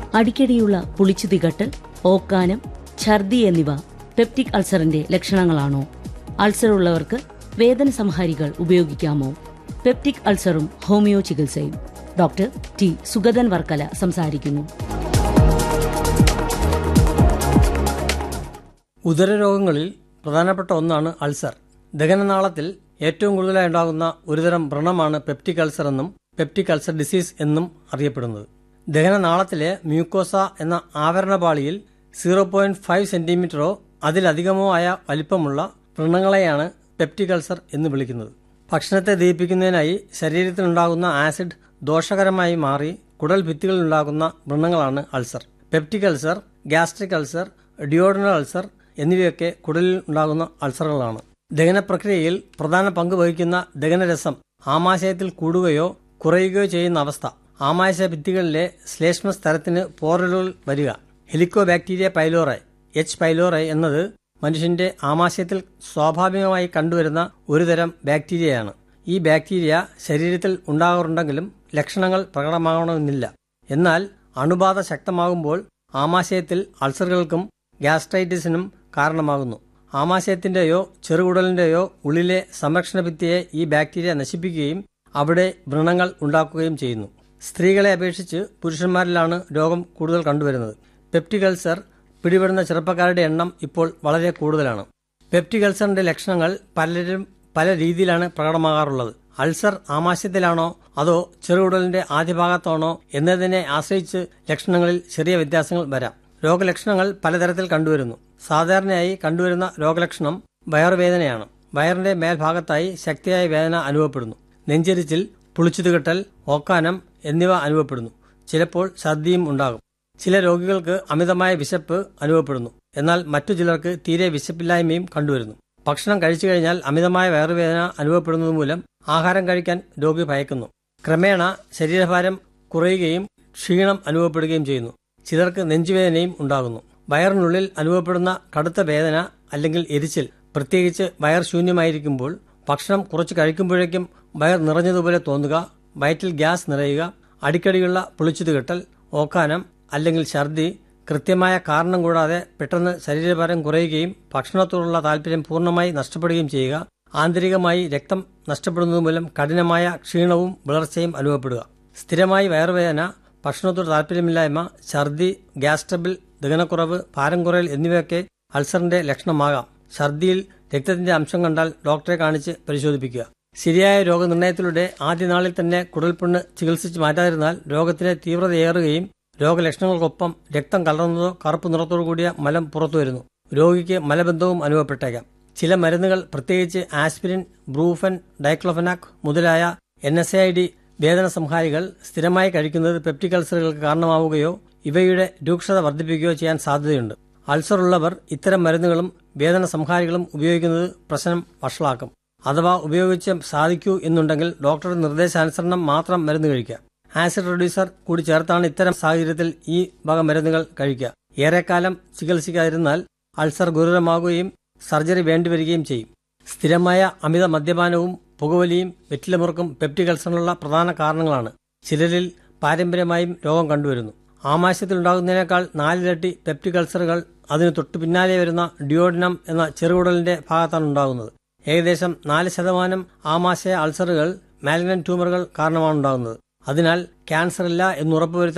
അടിക്കടിയുള്ള പുളിച്ചു തികട്ടൽ, ഓക്കാനം, ഛർദി എന്നിവ പെപ്റ്റിക് അൾസറിന്റെ ലക്ഷണങ്ങളാണോ? അൾസർ ഉള്ളവർക്ക് വേദന സംഹാരികൾ ഉപയോഗിക്കാമോ? പെപ്റ്റിക് അൾസറും ഹോമിയോ ചികിത്സയും. ഡോക്ടർ ടി സുഗതൻ വർക്കല സംസാരിക്കുന്നു. ഉദരരോഗങ്ങളിൽ പ്രധാനപ്പെട്ട ഒന്നാണ് അൾസർ. ദഹനനാളത്തിൽ ഏറ്റവും കൂടുതലായി ഉണ്ടാകുന്ന ഒരുതരം വ്രണമാണ് പെപ്റ്റിക് അൾസർ എന്നും പെപ്റ്റിക് അൾസർ ഡിസീസ് എന്നും അറിയപ്പെടുന്നത്. ദഹനനാളത്തിലെ മ്യൂക്കോസ എന്ന ആവരണപാളിയിൽ 0.5 സെന്റിമീറ്ററോ അതിലധികമോ ആയ വലിപ്പമുള്ള വ്രണങ്ങളെയാണ് പെപ്റ്റിക് അൾസർ എന്ന് വിളിക്കുന്നത്. ഭക്ഷണത്തെ ദഹിപ്പിക്കുന്നതിനായി ശരീരത്തിലുണ്ടാകുന്ന ആസിഡ് ദോഷകരമായി മാറി കുടൽ ഭിത്തികളിലുണ്ടാകുന്ന വ്രണങ്ങളാണ് ulcer. Peptic ulcer, gastric ulcer, ഡിയോഡനൽ ulcer എന്നിവയൊക്കെ കുടലിൽ ഉണ്ടാകുന്ന അൾസറുകളാണ്. ദഹനപ്രക്രിയയിൽ പ്രധാന പങ്ക് വഹിക്കുന്ന ദഹനരസം ആമാശയത്തിൽ കൂടുകയോ കുറയുകയോ ചെയ്യുന്ന അവസ്ഥ. ആമാശയ ഭിത്തികളിലെ ശ്ലേഷ്മ സ്തരത്തിന് പോറലുകൾ വരിക. ഹെലിക്കോബാക്ടീരിയ പൈലോറൈ എച്ച്. പൈലോറൈ എന്നത് മനുഷ്യന്റെ ആമാശയത്തിൽ സ്വാഭാവികമായി കണ്ടുവരുന്ന ഒരുതരം ബാക്ടീരിയയാണ്. ഈ ബാക്ടീരിയ ശരീരത്തിൽ ഉണ്ടാകാറുണ്ടെങ്കിലും ലക്ഷണങ്ങൾ പ്രകടമാകണമെന്നില്ല. എന്നാൽ അണുബാധ ശക്തമാകുമ്പോൾ ആമാശയത്തിൽ അൾസറുകൾക്കും ഗ്യാസ്ട്രൈറ്റിസിനും കാരണമാകുന്നു. ആമാശയത്തിന്റെയോ ചെറുകുടലിന്റെയോ ഉള്ളിലെ സംരക്ഷണ ഭിത്തിയെ ഈ ബാക്ടീരിയ നശിപ്പിക്കുകയും അവിടെ വ്രണങ്ങൾ ഉണ്ടാക്കുകയും ചെയ്യുന്നു. സ്ത്രീകളെ അപേക്ഷിച്ച് പുരുഷന്മാരിലാണ് രോഗം കൂടുതൽ കണ്ടുവരുന്നത്. പെപ്റ്റിക് അൾസർ പിടിപെടുന്ന ചെറുപ്പക്കാരുടെ എണ്ണം ഇപ്പോൾ വളരെ കൂടുതലാണ്. പെപ്റ്റിക് അൾസറിന്റെ ലക്ഷണങ്ങൾ പലരും പല രീതിയിലാണ് പ്രകടമാകാറുള്ളത്. അൾസർ ആമാശയത്തിലാണോ അതോ ചെറുകുടലിന്റെ ആദ്യ ഭാഗത്താണോ എന്നതിനെ ആശ്രയിച്ച് ലക്ഷണങ്ങളിൽ ചെറിയ വ്യത്യാസങ്ങൾ വരാം. രോഗലക്ഷണങ്ങൾ പലതരത്തിൽ കണ്ടുവരുന്നു. സാധാരണയായി കണ്ടുവരുന്ന രോഗലക്ഷണം വയറുവേദനയാണ്. വയറിന്റെ മേൽഭാഗത്തായി ശക്തിയായ വേദന അനുഭവപ്പെടുന്നു. നെഞ്ചരിച്ചിൽ, പുളിച്ചുതികട്ടൽ, ഓക്കാനം എന്നിവ അനുഭവപ്പെടുന്നു. ചിലപ്പോൾ ഛർദിയും ഉണ്ടാകും. ചില രോഗികൾക്ക് അമിതമായ വിശപ്പ് അനുഭവപ്പെടുന്നു. എന്നാൽ മറ്റു ചിലർക്ക് തീരെ വിശപ്പില്ലായ്മയും കണ്ടുവരുന്നു. ഭക്ഷണം കഴിച്ചു കഴിഞ്ഞാൽ അമിതമായ വയറുവേദന അനുഭവപ്പെടുന്നത് മൂലം ആഹാരം കഴിക്കാൻ രോഗി ഭയക്കുന്നു. ക്രമേണ ശരീരഭാരം കുറയുകയും ക്ഷീണം അനുഭവപ്പെടുകയും ചെയ്യുന്നു. ചിലർക്ക് നെഞ്ചുവേദനയും ഉണ്ടാകുന്നു. വയറിനുള്ളിൽ അനുഭവപ്പെടുന്ന കടുത്ത വേദന അല്ലെങ്കിൽ എരിച്ചിൽ, പ്രത്യേകിച്ച് വയർ ശൂന്യമായിരിക്കുമ്പോൾ, ഭക്ഷണം കുറച്ച് കഴിക്കുമ്പോഴേക്കും വയർ നിറഞ്ഞതുപോലെ തോന്നുക, വയറ്റിൽ ഗ്യാസ് നിറയുക, അടിക്കടിയുള്ള പുളിച്ചുതികട്ടൽ, ഓക്കാനം അല്ലെങ്കിൽ ഛർദി, കൃത്യമായ കാരണം കൂടാതെ പെട്ടെന്ന് ശരീരഭാരം കുറയുകയും ഭക്ഷണത്തോടുള്ള താല്പര്യം പൂർണ്ണമായി നഷ്ടപ്പെടുകയും ചെയ്യുക, ആന്തരികമായി രക്തം നഷ്ടപ്പെടുന്നത് മൂലം കഠിനമായ ക്ഷീണവും വിളർച്ചയും അനുഭവപ്പെടുക, സ്ഥിരമായി വയറുവേദന, ഭക്ഷണത്തോട് താല്പര്യമില്ലായ്മ, ഛർദി, ഗ്യാസ് ട്രബിൾ, ദഹനക്കുറവ്, ഭാരം കുറയൽ എന്നിവയൊക്കെ അൾസറിന്റെ ലക്ഷണമാകാം. ഛർദിയിൽ രക്തത്തിന്റെ അംശം കണ്ടാൽ ഡോക്ടറെ കാണിച്ച് പരിശോധിപ്പിക്കുക. ശരിയായ രോഗനിർണയത്തിലൂടെ ആദ്യ നാളിൽ തന്നെ കുടൽപുണ്ണ് ചികിത്സിച്ച് മാറ്റാതിരുന്നാൽ രോഗത്തിന്റെ തീവ്രതയേറുകയും രോഗലക്ഷണങ്ങൾക്കൊപ്പം രക്തം കലർന്നതോ കറുപ്പ് നിറത്തോടു കൂടിയ മലം പുറത്തുവരുന്നു. രോഗിക്ക് മലബന്ധവും അനുഭവപ്പെട്ടേക്കാം. ചില മരുന്നുകൾ, പ്രത്യേകിച്ച് ആസ്പിരിൻ, ബ്രൂഫൻ, ഡൈക്ലോഫെനാക് മുതലായ NSAID വേദന സംഹാരികൾ സ്ഥിരമായി കഴിക്കുന്നത് പെപ്റ്റിക് അൾസറുകൾക്ക് കാരണമാവുകയോ ഇവയുടെ രൂക്ഷത വർദ്ധിപ്പിക്കുകയോ ചെയ്യാൻ സാധ്യതയുണ്ട്. അൾസർ ഉള്ളവർ ഇത്തരം മരുന്നുകളും വേദന സംഹാരികളും ഉപയോഗിക്കുന്നത് പ്രശ്നം വഷളാക്കും. അഥവാ ഉപയോഗിച്ച് സാധിക്കൂ എന്നുണ്ടെങ്കിൽ ഡോക്ടറുടെ നിർദ്ദേശാനുസരണം മാത്രം മരുന്ന് കഴിക്കുക. ആസിഡ് റെഡ്യൂസർ കൂടി ചേർത്താണ് ഇത്തരം സാഹചര്യത്തിൽ ഈ വക മരുന്നുകൾ കഴിക്കുക. ഏറെക്കാലം ചികിത്സിക്കാതിരുന്നാൽ അൾസർ ഗുരുതരമാകുകയും സർജറി വേണ്ടിവരികയും ചെയ്യും. സ്ഥിരമായ അമിത മദ്യപാനവും പുകവലിയും വെറ്റിലമുറുക്കും പെപ്റ്റിക് അൾസറിനുള്ള പ്രധാന കാരണങ്ങളാണ്. ചിലരിൽ പാരമ്പര്യമായും രോഗം കണ്ടുവരുന്നു. ആമാശയത്തിലുണ്ടാകുന്നതിനേക്കാൾ 4 ഇരട്ടി പെപ്റ്റിക് അൾസറുകൾ അതിനു തൊട്ടു പിന്നാലെ വരുന്ന ഡിയോഡനം എന്ന ചെറുകുടലിന്റെ ഭാഗത്താണ് ഉണ്ടാകുന്നത്. ഏകദേശം 4% ആമാശയ അൾസറുകൾ മാലിഗ്നന്റ് ട്യൂമറുകൾ കാരണമാണ് ഉണ്ടാകുന്നത്. അതിനാൽ ക്യാൻസർ ഇല്ല എന്ന് ഉറപ്പുവരുത്താൻ